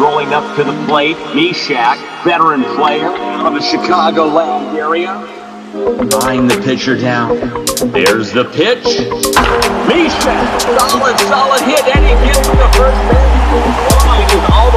rolling up to the plate. Meshack, veteran player out of the Chicagoland area. Eyeing the pitcher down. There's the pitch. Meshack, solid hit. Eddie gets to the first base. Line is all